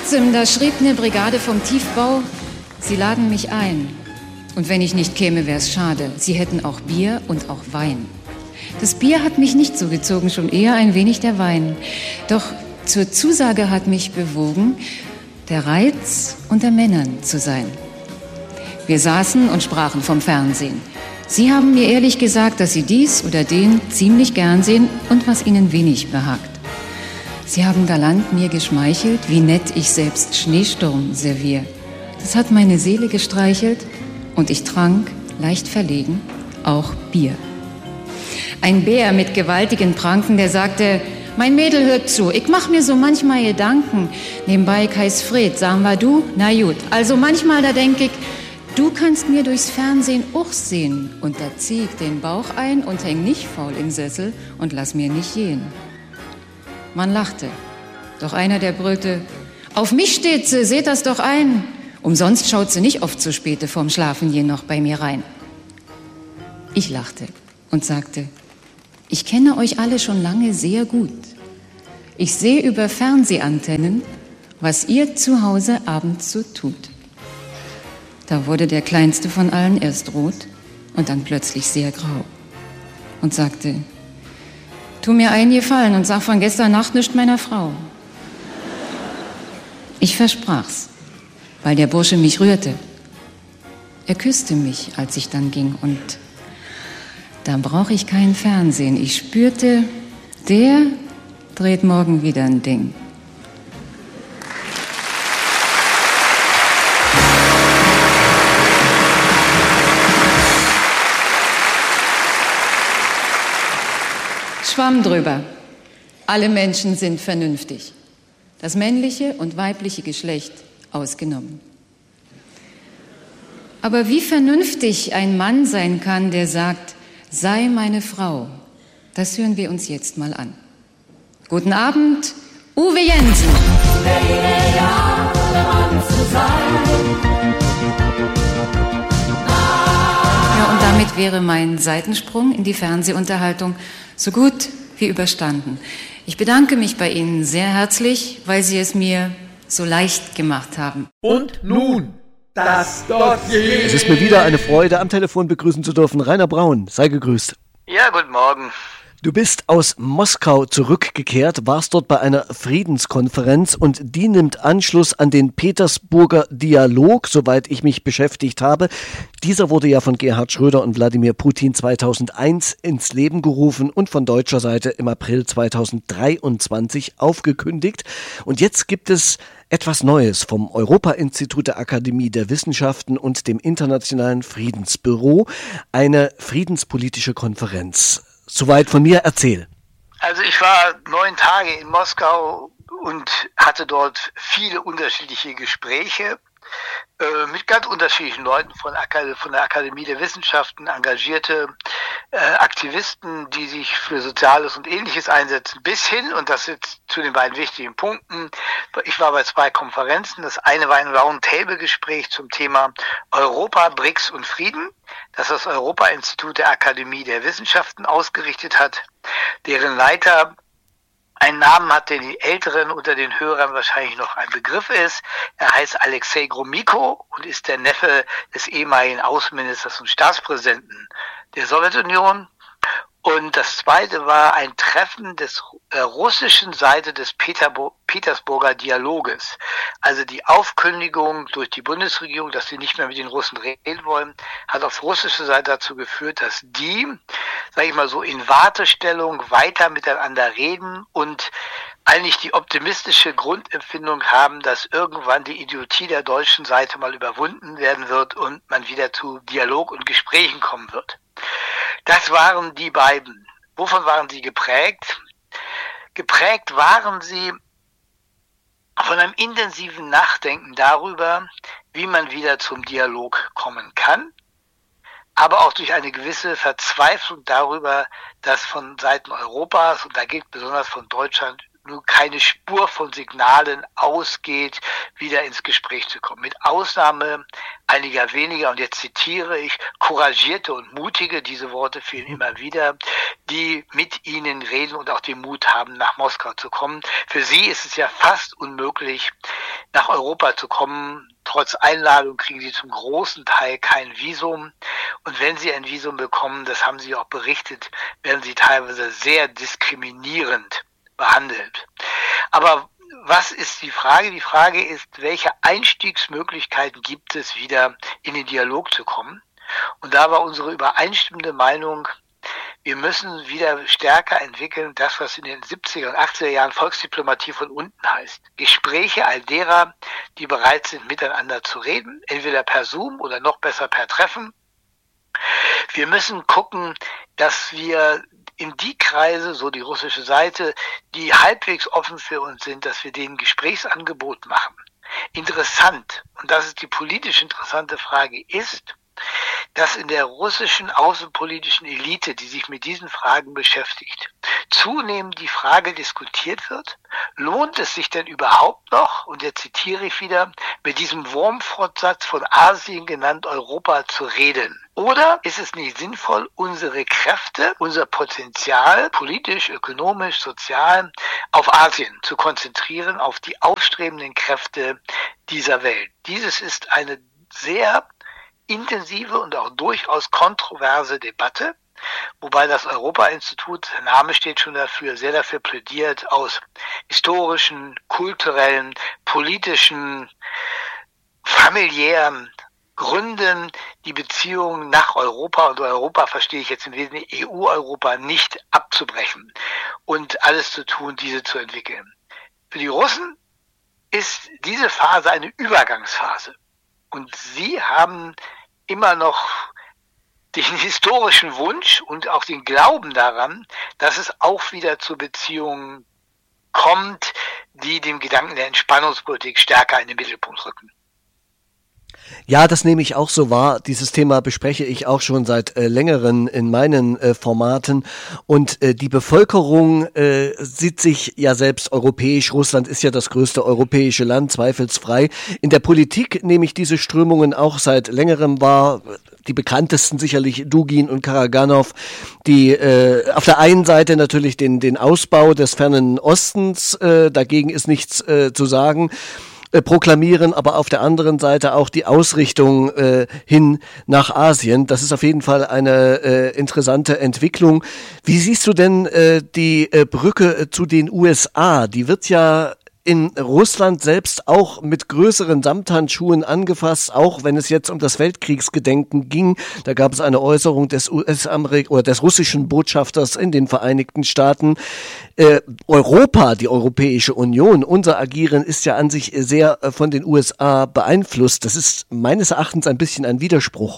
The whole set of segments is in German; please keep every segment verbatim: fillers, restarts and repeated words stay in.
kurzem, da schrieb eine Brigade vom Tiefbau, sie laden mich ein. Und wenn ich nicht käme, wär's schade. Sie hätten auch Bier und auch Wein. Das Bier hat mich nicht so gezogen, schon eher ein wenig der Wein. Doch zur Zusage hat mich bewogen, der Reiz unter Männern zu sein. Wir saßen und sprachen vom Fernsehen. Sie haben mir ehrlich gesagt, dass Sie dies oder den ziemlich gern sehen und was Ihnen wenig behagt. Sie haben galant mir geschmeichelt, wie nett ich selbst Schneesturm servier. Das hat meine Seele gestreichelt und ich trank, leicht verlegen, auch Bier. Ein Bär mit gewaltigen Pranken, der sagte, mein Mädel hört zu, ich mach mir so manchmal Gedanken. Nebenbei ich heiß Fred, sagen wir du? Na gut, also manchmal da denk ich, du kannst mir durchs Fernsehen auch sehen. Und da zieh ich den Bauch ein und häng nicht faul im Sessel und lass mir nicht gehen. Man lachte, doch einer, der brüllte, auf mich steht sie, seht das doch ein. Umsonst schaut sie nicht oft zu späte vorm Schlafengehen noch bei mir rein. Ich lachte und sagte, ich kenne euch alle schon lange sehr gut. Ich sehe über Fernsehantennen, was ihr zu Hause abends so tut. Da wurde der Kleinste von allen erst rot und dann plötzlich sehr grau und sagte, tu mir einen Gefallen und sag von gestern Nacht nichts meiner Frau. Ich versprach's, weil der Bursche mich rührte. Er küsste mich, als ich dann ging und da brauch ich kein Fernsehen. Ich spürte, der dreht morgen wieder ein Ding. Schwamm drüber. Alle Menschen sind vernünftig. Das männliche und weibliche Geschlecht ausgenommen. Aber wie vernünftig ein Mann sein kann, der sagt, sei meine Frau, das hören wir uns jetzt mal an. Guten Abend, Uwe Jensen. Ja, und damit wäre mein Seitensprung in die Fernsehunterhaltung so gut wie überstanden. Ich bedanke mich bei Ihnen sehr herzlich, weil Sie es mir so leicht gemacht haben. Und nun das Dossier. Es ist mir wieder eine Freude, am Telefon begrüßen zu dürfen. Rainer Braun, sei gegrüßt. Ja, guten Morgen. Du bist aus Moskau zurückgekehrt, warst dort bei einer Friedenskonferenz und die nimmt Anschluss an den Petersburger Dialog, soweit ich mich beschäftigt habe. Dieser wurde ja von Gerhard Schröder und Wladimir Putin zweitausendeins ins Leben gerufen und von deutscher Seite im April zweitausenddreiundzwanzig aufgekündigt. Und jetzt gibt es etwas Neues vom Europa-Institut der Akademie der Wissenschaften und dem Internationalen Friedensbüro, eine friedenspolitische Konferenz. Soweit von mir, erzähl. Also ich war neun Tage in Moskau und hatte dort viele unterschiedliche Gespräche äh, mit ganz unterschiedlichen Leuten von, Ak- von der Akademie der Wissenschaften, engagierte äh, Aktivisten, die sich für Soziales und Ähnliches einsetzen, bis hin, und das jetzt zu den beiden wichtigen Punkten, ich war bei zwei Konferenzen. Das eine war ein Roundtable-Gespräch zum Thema Europa, B R I C S und Frieden, das das Europa-Institut der Akademie der Wissenschaften ausgerichtet hat, deren Leiter einen Namen hat, der die Älteren unter den Hörern wahrscheinlich noch ein Begriff ist. Er heißt Alexei Gromyko und ist der Neffe des ehemaligen Außenministers und Staatspräsidenten der Sowjetunion. Und das zweite war ein Treffen des äh, russischen Seite des Peterbo- Petersburger Dialoges. Also die Aufkündigung durch die Bundesregierung, dass sie nicht mehr mit den Russen reden wollen, hat auf russischer Seite dazu geführt, dass die, sage ich mal so, in Wartestellung weiter miteinander reden und eigentlich die optimistische Grundempfindung haben, dass irgendwann die Idiotie der deutschen Seite mal überwunden werden wird und man wieder zu Dialog und Gesprächen kommen wird. Das waren die beiden. Wovon waren sie geprägt? Geprägt waren sie von einem intensiven Nachdenken darüber, wie man wieder zum Dialog kommen kann, aber auch durch eine gewisse Verzweiflung darüber, dass von Seiten Europas, und da gilt besonders von Deutschland, nur keine Spur von Signalen ausgeht, wieder ins Gespräch zu kommen. Mit Ausnahme einiger weniger, und jetzt zitiere ich, couragierte und mutige, diese Worte fehlen immer wieder, die mit ihnen reden und auch den Mut haben, nach Moskau zu kommen. Für sie ist es ja fast unmöglich, nach Europa zu kommen. Trotz Einladung kriegen sie zum großen Teil kein Visum. Und wenn sie ein Visum bekommen, das haben sie auch berichtet, werden sie teilweise sehr diskriminierend behandelt. Aber was ist die Frage? Die Frage ist, welche Einstiegsmöglichkeiten gibt es, wieder in den Dialog zu kommen? Und da war unsere übereinstimmende Meinung, wir müssen wieder stärker entwickeln, das, was in den siebziger und achtziger Jahren Volksdiplomatie von unten heißt. Gespräche all derer, die bereit sind, miteinander zu reden, entweder per Zoom oder noch besser per Treffen. Wir müssen gucken, dass wir in die Kreise, so die russische Seite, die halbwegs offen für uns sind, dass wir denen Gesprächsangebot machen. Interessant, und das ist die politisch interessante Frage, ist, dass in der russischen außenpolitischen Elite, die sich mit diesen Fragen beschäftigt, zunehmend die Frage diskutiert wird, lohnt es sich denn überhaupt noch, und jetzt zitiere ich wieder, mit diesem Wurmfortsatz von Asien genannt Europa zu reden? Oder ist es nicht sinnvoll, unsere Kräfte, unser Potenzial, politisch, ökonomisch, sozial, auf Asien zu konzentrieren, auf die aufstrebenden Kräfte dieser Welt? Dieses ist eine sehr intensive und auch durchaus kontroverse Debatte, wobei das Europa-Institut, der Name steht schon dafür, sehr dafür plädiert, aus historischen, kulturellen, politischen, familiären Gründen die Beziehungen nach Europa, und Europa verstehe ich jetzt im Wesentlichen E U-Europa, nicht abzubrechen und alles zu tun, diese zu entwickeln. Für die Russen ist diese Phase eine Übergangsphase. Und sie haben immer noch den historischen Wunsch und auch den Glauben daran, dass es auch wieder zu Beziehungen kommt, die dem Gedanken der Entspannungspolitik stärker in den Mittelpunkt rücken. Ja, das nehme ich auch so wahr. Dieses Thema bespreche ich auch schon seit äh, längeren in meinen äh, Formaten. Und äh, die Bevölkerung äh, sieht sich ja selbst europäisch. Russland ist ja das größte europäische Land, zweifelsfrei. In der Politik nehme ich diese Strömungen auch seit längerem wahr. Die bekanntesten sicherlich Dugin und Karaganov, die äh, auf der einen Seite natürlich den, den Ausbau des fernen Ostens, äh, dagegen ist nichts äh, zu sagen, proklamieren, aber auf der anderen Seite auch die Ausrichtung äh, hin nach Asien. Das ist auf jeden Fall eine äh, interessante Entwicklung. Wie siehst du denn äh, die äh, Brücke äh, zu den U S A? Die wird ja in Russland selbst auch mit größeren Samthandschuhen angefasst, auch wenn es jetzt um das Weltkriegsgedenken ging. Da gab es eine Äußerung des U S-Amerik- oder des russischen Botschafters in den Vereinigten Staaten. Äh, Europa, die Europäische Union, unser Agieren ist ja an sich sehr äh, von den U S A beeinflusst. Das ist meines Erachtens ein bisschen ein Widerspruch.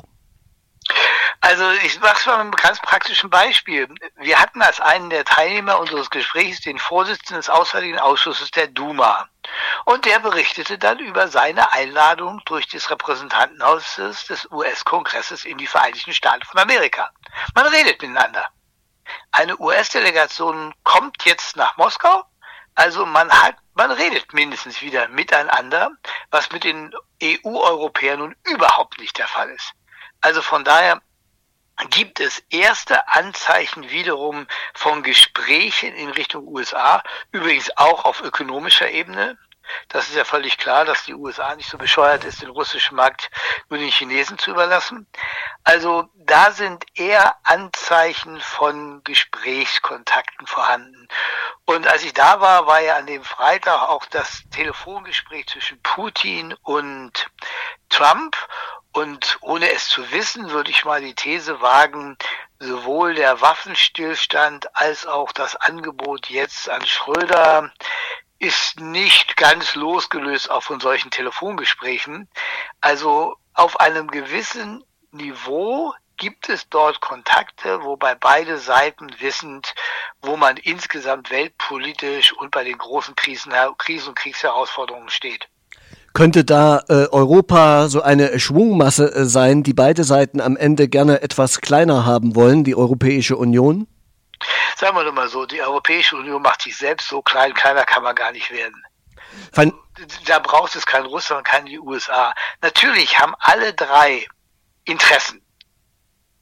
Also ich mache es mal mit einem ganz praktischen Beispiel. Wir hatten als einen der Teilnehmer unseres Gesprächs den Vorsitzenden des Auswärtigen Ausschusses der Duma. Und der berichtete dann über seine Einladung durch das Repräsentantenhaus des U S-Kongresses in die Vereinigten Staaten von Amerika. Man redet miteinander. Eine U S-Delegation kommt jetzt nach Moskau. Also man hat, man redet mindestens wieder miteinander, was mit den E U-Europäern nun überhaupt nicht der Fall ist. Also von daher gibt es erste Anzeichen wiederum von Gesprächen in Richtung U S A, übrigens auch auf ökonomischer Ebene. Das ist ja völlig klar, dass die U S A nicht so bescheuert ist, den russischen Markt nur den Chinesen zu überlassen. Also da sind eher Anzeichen von Gesprächskontakten vorhanden. Und als ich da war, war ja an dem Freitag auch das Telefongespräch zwischen Putin und Trump. Und ohne es zu wissen, würde ich mal die These wagen, sowohl der Waffenstillstand als auch das Angebot jetzt an Schröder ist nicht ganz losgelöst auch von solchen Telefongesprächen. Also auf einem gewissen Niveau gibt es dort Kontakte, wobei beide Seiten wissend, wo man insgesamt weltpolitisch und bei den großen Krisen, Krisen und Kriegsherausforderungen steht. Könnte da äh, Europa so eine Schwungmasse äh, sein, die beide Seiten am Ende gerne etwas kleiner haben wollen, die Europäische Union? Sagen wir doch mal so, die Europäische Union macht sich selbst so klein, kleiner kann man gar nicht werden. Fein. Da braucht es kein Russland und keine U S A. Natürlich haben alle drei Interessen.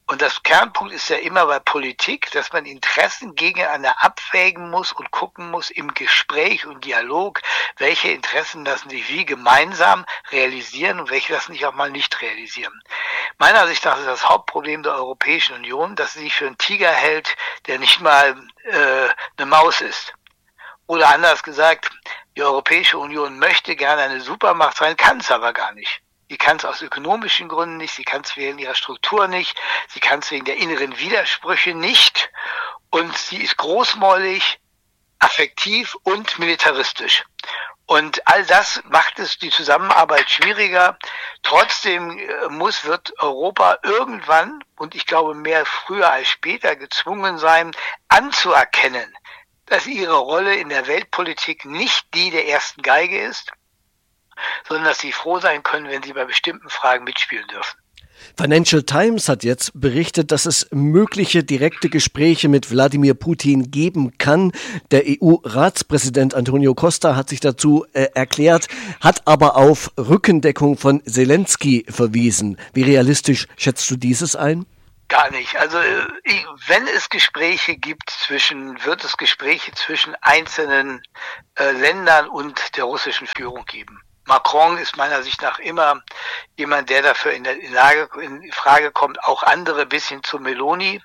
Und das Kernpunkt ist ja immer bei Politik, dass man Interessen gegeneinander abwägen muss und gucken muss im Gespräch und Dialog, welche Interessen lassen sich wie gemeinsam realisieren und welche lassen sich auch mal nicht realisieren. Meiner Ansicht nach ist das Hauptproblem der Europäischen Union, dass sie sich für einen Tiger hält, der nicht mal äh, eine Maus ist. Oder anders gesagt, die Europäische Union möchte gerne eine Supermacht sein, kann es aber gar nicht. Sie kann es aus ökonomischen Gründen nicht, sie kann es wegen ihrer Struktur nicht, sie kann es wegen der inneren Widersprüche nicht und sie ist großmäulig, affektiv und militaristisch. Und all das macht es die Zusammenarbeit schwieriger. Trotzdem muss, wird Europa irgendwann, und ich glaube mehr früher als später, gezwungen sein, anzuerkennen, dass ihre Rolle in der Weltpolitik nicht die der ersten Geige ist, sondern dass sie froh sein können, wenn sie bei bestimmten Fragen mitspielen dürfen. Financial Times hat jetzt berichtet, dass es mögliche direkte Gespräche mit Wladimir Putin geben kann. Der E U-Ratspräsident Antonio Costa hat sich dazu äh, erklärt, hat aber auf Rückendeckung von Zelensky verwiesen. Wie realistisch schätzt du dieses ein? Gar nicht. Also wenn es Gespräche gibt zwischen, wird es Gespräche zwischen einzelnen äh, Ländern und der russischen Führung geben. Macron ist meiner Sicht nach immer jemand, der dafür in, der, in, Lage, in Frage kommt, auch andere bis hin zu Meloni.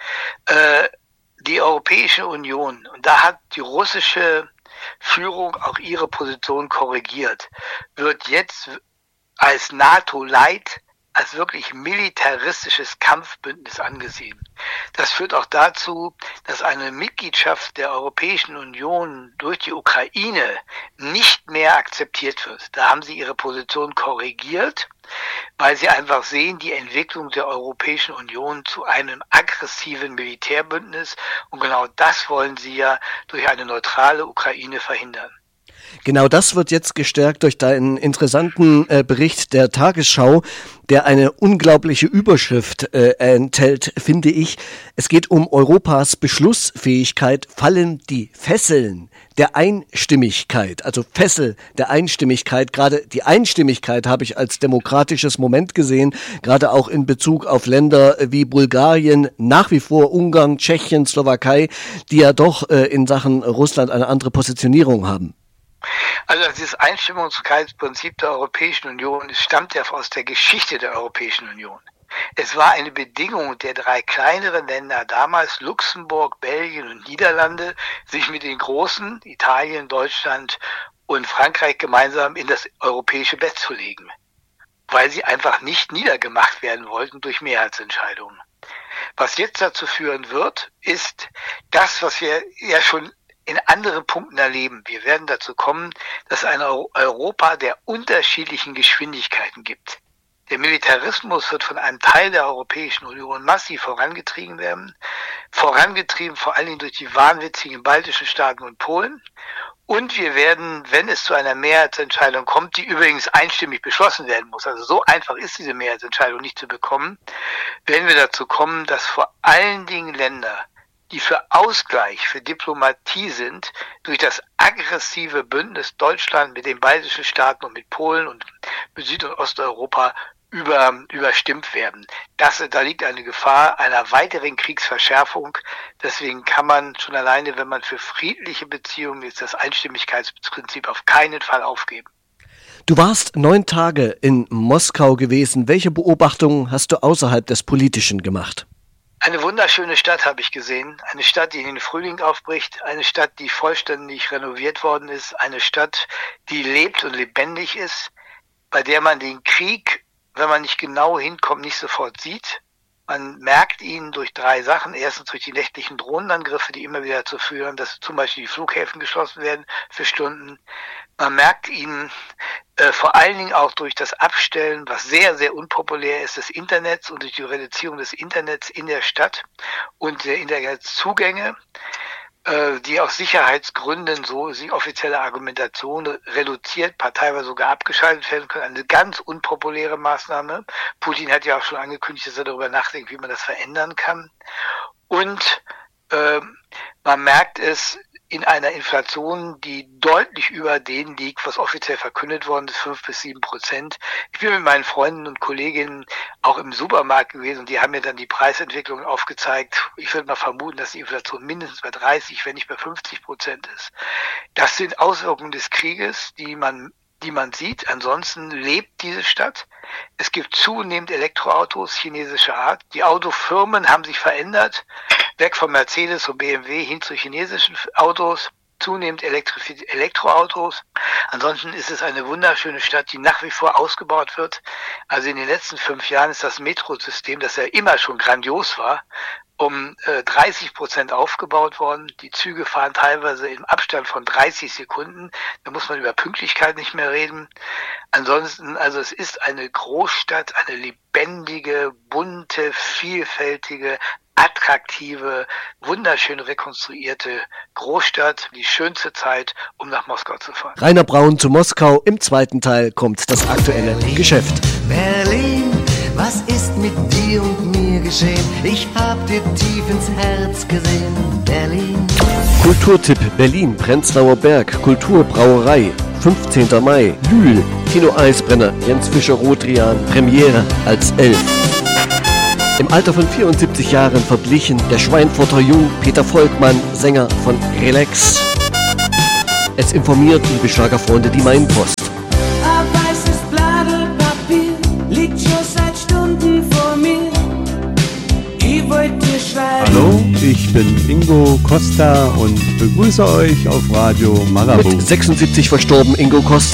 Äh, die Europäische Union, und da hat die russische Führung auch ihre Position korrigiert, wird jetzt als NATO-Light, als wirklich militaristisches Kampfbündnis angesehen. Das führt auch dazu, dass eine Mitgliedschaft der Europäischen Union durch die Ukraine nicht mehr akzeptiert wird. Da haben sie ihre Position korrigiert, weil sie einfach sehen, die Entwicklung der Europäischen Union zu einem aggressiven Militärbündnis, und genau das wollen sie ja durch eine neutrale Ukraine verhindern. Genau das wird jetzt gestärkt durch deinen interessanten äh, Bericht der Tagesschau, der eine unglaubliche Überschrift äh, enthält, finde ich. Es geht um Europas Beschlussfähigkeit, fallen die Fesseln der Einstimmigkeit, also Fessel der Einstimmigkeit. Gerade die Einstimmigkeit habe ich als demokratisches Moment gesehen, gerade auch in Bezug auf Länder wie Bulgarien, nach wie vor Ungarn, Tschechien, Slowakei, die ja doch äh, in Sachen Russland eine andere Positionierung haben. Also dieses Einstimmigkeitsprinzip der Europäischen Union, es stammt ja aus der Geschichte der Europäischen Union. Es war eine Bedingung der drei kleineren Länder, damals Luxemburg, Belgien und Niederlande, sich mit den großen, Italien, Deutschland und Frankreich, gemeinsam in das europäische Bett zu legen, weil sie einfach nicht niedergemacht werden wollten durch Mehrheitsentscheidungen. Was jetzt dazu führen wird, ist das, was wir ja schon in anderen Punkten erleben. Wir werden dazu kommen, dass es ein Europa der unterschiedlichen Geschwindigkeiten gibt. Der Militarismus wird von einem Teil der Europäischen Union massiv vorangetrieben werden, vorangetrieben vor allen Dingen durch die wahnwitzigen baltischen Staaten und Polen. Und wir werden, wenn es zu einer Mehrheitsentscheidung kommt, die übrigens einstimmig beschlossen werden muss, also so einfach ist diese Mehrheitsentscheidung nicht zu bekommen, werden wir dazu kommen, dass vor allen Dingen Länder, die für Ausgleich, für Diplomatie sind, durch das aggressive Bündnis Deutschland mit den baltischen Staaten und mit Polen und mit Süd- und Osteuropa über, überstimmt werden. Das, da liegt eine Gefahr einer weiteren Kriegsverschärfung. Deswegen kann man schon alleine, wenn man für friedliche Beziehungen ist, das Einstimmigkeitsprinzip auf keinen Fall aufgeben. Du warst neun Tage in Moskau gewesen. Welche Beobachtungen hast du außerhalb des Politischen gemacht? Eine wunderschöne Stadt habe ich gesehen, eine Stadt, die in den Frühling aufbricht, eine Stadt, die vollständig renoviert worden ist, eine Stadt, die lebt und lebendig ist, bei der man den Krieg, wenn man nicht genau hinkommt, nicht sofort sieht. Man merkt ihn durch drei Sachen. Erstens durch die nächtlichen Drohnenangriffe, die immer wieder dazu führen, dass zum Beispiel die Flughäfen geschlossen werden für Stunden. Man merkt ihn äh, vor allen Dingen auch durch das Abstellen, was sehr, sehr unpopulär ist, des Internets und durch die Reduzierung des Internets in der Stadt und der Internetzugänge, äh, die aus Sicherheitsgründen, so ist die offizielle Argumentation, reduziert, teilweise sogar abgeschaltet werden können. Eine ganz unpopuläre Maßnahme. Putin hat ja auch schon angekündigt, dass er darüber nachdenkt, wie man das verändern kann. Und äh, man merkt es, in einer Inflation, die deutlich über denen liegt, was offiziell verkündet worden ist, fünf bis sieben Prozent. Ich bin mit meinen Freunden und Kolleginnen auch im Supermarkt gewesen und die haben mir dann die Preisentwicklung aufgezeigt. Ich würde mal vermuten, dass die Inflation mindestens bei dreißig, wenn nicht bei fünfzig Prozent ist. Das sind Auswirkungen des Krieges, die man die man sieht. Ansonsten lebt diese Stadt. Es gibt zunehmend Elektroautos chinesischer Art. Die Autofirmen haben sich verändert, weg von Mercedes und B M W hin zu chinesischen Autos, zunehmend Elektri- Elektroautos. Ansonsten ist es eine wunderschöne Stadt, die nach wie vor ausgebaut wird. Also in den letzten fünf Jahren ist das Metrosystem, das ja immer schon grandios war, um äh, dreißig Prozent aufgebaut worden. Die Züge fahren teilweise im Abstand von dreißig Sekunden. Da muss man über Pünktlichkeit nicht mehr reden. Ansonsten, also es ist eine Großstadt, eine lebendige, bunte, vielfältige, attraktive, wunderschön rekonstruierte Großstadt. Die schönste Zeit, um nach Moskau zu fahren. Rainer Braun zu Moskau. Im zweiten Teil kommt das aktuelle Geschäft. Berlin, was ist mit dir und mir geschehen? Ich hab dir tief ins Herz gesehen, Berlin. Kulturtipp Berlin, Prenzlauer Berg, Kulturbrauerei, fünfzehnter Mai, Lühl, Kino Eisbrenner, Jens Fischer Rodrian, Premiere als Elf. Im Alter von vierundsiebzig Jahren verblichen der Schweinfurter Jung Peter Volkmann, Sänger von Relax. Es informiert, liebe Schlagerfreunde, die Mainpost. Ein weißes Blatt Papier liegt schon seit Stunden vor mir. Ich wollte dir schreiben. Hallo, ich bin Ingo Costa und begrüße euch auf Radio Marabou. Mit sechsundsiebzig verstorben Ingo Costa.